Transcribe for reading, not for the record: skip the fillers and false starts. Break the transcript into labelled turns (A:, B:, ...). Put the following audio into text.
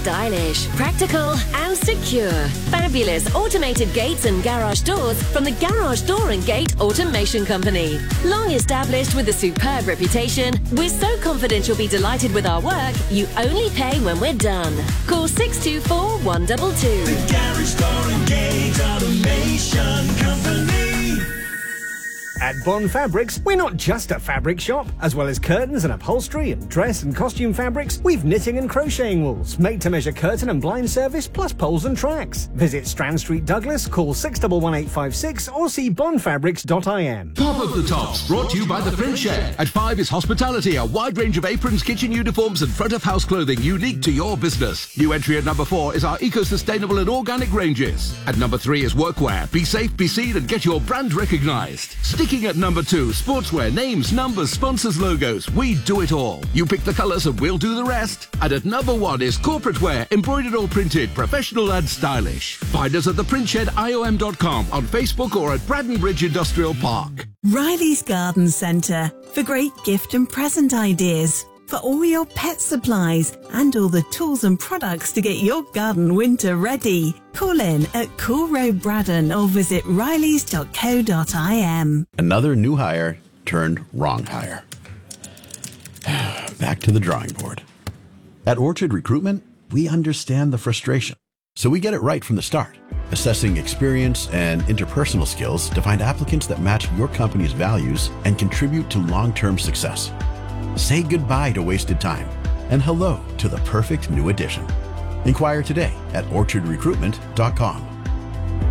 A: stylish, practical and secure. Fabulous automated gates and garage doors from the Garage Door and Gate Automation Company. Long established with a superb reputation, we're so confident you'll be delighted with our work, you only pay when we're done. Call 624 122.
B: The Garage Door and Gate Automation Company.
C: At Bond Fabrics, we're not just a fabric shop. As well as curtains and upholstery and dress and costume fabrics, we've knitting and crocheting wools, made-to-measure curtain and blind service, plus poles and tracks. Visit Strand Street, Douglas, call 611856 or see bondfabrics.im.
D: Top of the Tops, brought to you by The Print Shed. At 5 is hospitality, a wide range of aprons, kitchen uniforms and front-of-house clothing unique to your business. New entry at number 4 is our eco-sustainable and organic ranges. At number 3 is workwear. Be safe, be seen and get your brand recognised. Sticking at number 2, sportswear, names, numbers, sponsors, logos. We do it all. You pick the colours and we'll do the rest. And at number 1 is corporate wear, embroidered or printed, professional and stylish. Find us at theprintshediom.com, on Facebook or at Braddon Bridge Industrial Park.
E: Riley's Garden Centre for great gift and present ideas. For all your pet supplies and all the tools and products to get your garden winter ready. Call in at Cool Road Braddon or visit rileys.co.im.
F: Another new hire turned wrong hire. Back to the drawing board. At Orchard Recruitment, we understand the frustration, so we get it right from the start, assessing experience and interpersonal skills to find applicants that match your company's values and contribute to long-term success. Say goodbye to wasted time and hello to the perfect new addition. Inquire today at orchardrecruitment.com.